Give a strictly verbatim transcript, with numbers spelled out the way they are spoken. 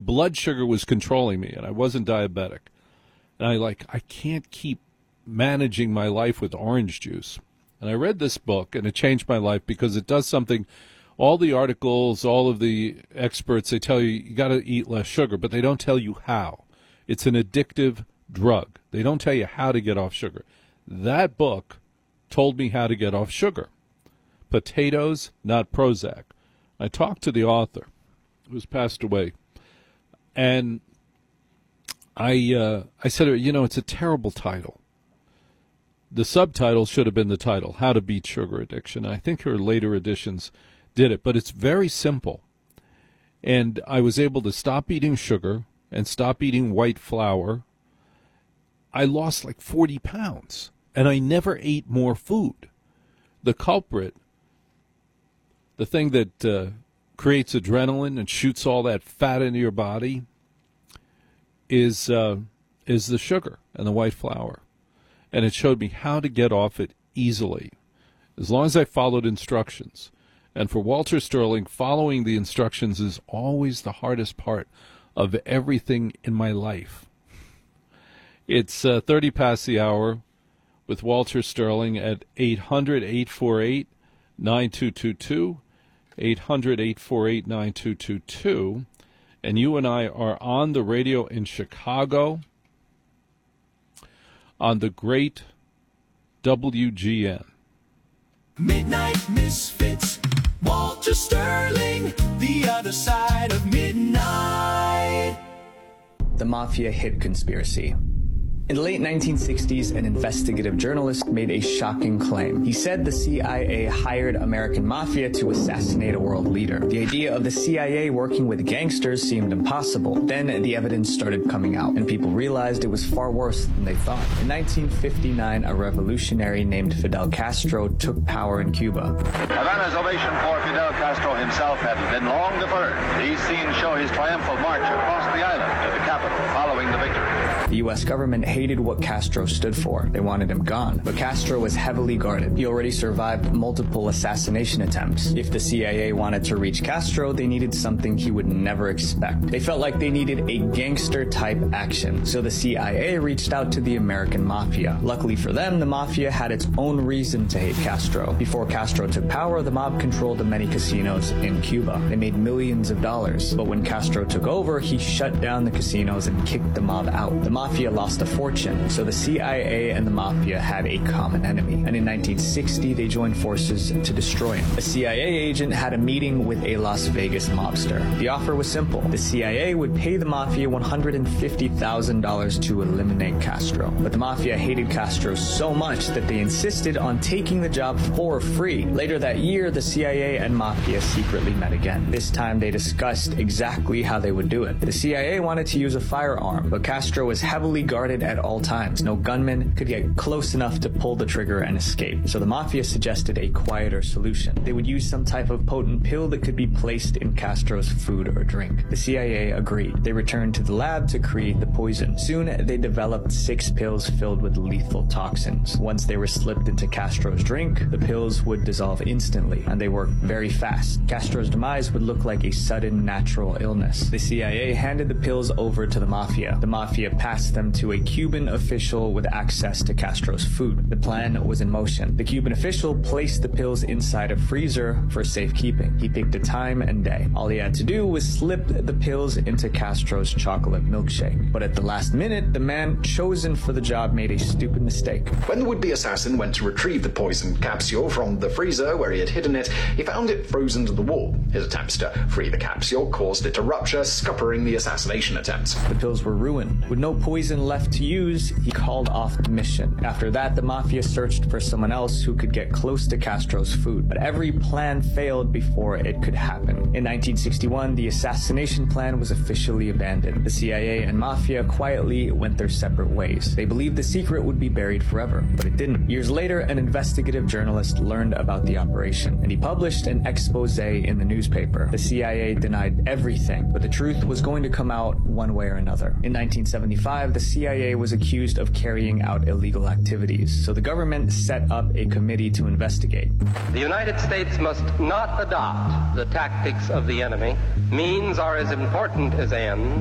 blood sugar was controlling me, and I wasn't diabetic. And I like, I can't keep managing my life with orange juice. And I read this book, and it changed my life because it does something. All the articles, all of the experts, they tell you you got to eat less sugar, but they don't tell you how. It's an addictive drug. They don't tell you how to get off sugar. That book told me how to get off sugar. Potatoes, not Prozac. I talked to the author, who's passed away, and I uh, I said, you know, it's a terrible title. The subtitle should have been the title, How to Beat Sugar Addiction. I think her later editions did it, but it's very simple. And I was able to stop eating sugar and stop eating white flour. I lost like forty pounds, and I never ate more food. The culprit, the thing that uh, creates adrenaline and shoots all that fat into your body, is uh, is the sugar and the white flour. And it showed me how to get off it easily, as long as I followed instructions. And for Walter Sterling, following the instructions is always the hardest part of everything in my life. It's uh, thirty past the hour with Walter Sterling at eight hundred, eight four eight, nine two two two, eight hundred, eight four eight, nine two two two. And you and I are on the radio in Chicago on the great W G N. Midnight Misfits, Walter Sterling, the other side of midnight. The Mafia hit conspiracy. In the late nineteen sixties, an investigative journalist made a shocking claim. He said the C I A hired American Mafia to assassinate a world leader. The idea of the C I A working with gangsters seemed impossible. Then the evidence started coming out, and people realized it was far worse than they thought. In nineteen fifty-nine, a revolutionary named Fidel Castro took power in Cuba. Havana's ovation for Fidel Castro himself had been long deferred. These scenes show his triumphal march across the island to the capital following the victory. The U S government hated what Castro stood for. They wanted him gone. But Castro was heavily guarded. He already survived multiple assassination attempts. If the C I A wanted to reach Castro, they needed something he would never expect. They felt like they needed a gangster-type action. So the C I A reached out to the American Mafia. Luckily for them, the Mafia had its own reason to hate Castro. Before Castro took power, the mob controlled the many casinos in Cuba. They made millions of dollars. But when Castro took over, he shut down the casinos and kicked the mob out. The Mafia lost a fortune, so the C I A and the Mafia had a common enemy. And in nineteen sixty, they joined forces to destroy him. A C I A agent had a meeting with a Las Vegas mobster. The offer was simple. The C I A would pay the Mafia one hundred fifty thousand dollars to eliminate Castro. But the Mafia hated Castro so much that they insisted on taking the job for free. Later that year, the C I A and Mafia secretly met again. This time, they discussed exactly how they would do it. The C I A wanted to use a firearm, but Castro was heavily guarded at all times. No gunman could get close enough to pull the trigger and escape. So the Mafia suggested a quieter solution. They would use some type of potent pill that could be placed in Castro's food or drink. The C I A agreed. They returned to the lab to create the poison. Soon, they developed six pills filled with lethal toxins. Once they were slipped into Castro's drink, the pills would dissolve instantly, and they worked very fast. Castro's demise would look like a sudden natural illness. The C I A handed the pills over to the Mafia. The Mafia passed them to a Cuban official with access to Castro's food. The plan was in motion. The Cuban official placed the pills inside a freezer for safekeeping. He picked a time and day. All he had to do was slip the pills into Castro's chocolate milkshake. But at the last minute, the man chosen for the job made a stupid mistake. When the would-be assassin went to retrieve the poison capsule from the freezer where he had hidden it, he found it frozen to the wall. His attempts to free the capsule caused it to rupture, scuppering the assassination attempts. The pills were ruined. With no poison left to use, he called off the mission. After that, the Mafia searched for someone else who could get close to Castro's food. But every plan failed before it could happen. In nineteen sixty-one, the assassination plan was officially abandoned. The C I A and Mafia quietly went their separate ways. They believed the secret would be buried forever, but it didn't. Years later, an investigative journalist learned about the operation, and he published an expose in the newspaper. The C I A denied everything, but the truth was going to come out one way or another. In nineteen seventy-five, ninety-five, the C I A was accused of carrying out illegal activities, so the government set up a committee to investigate. The United States must not adopt the tactics of the enemy. Means are as important as ends.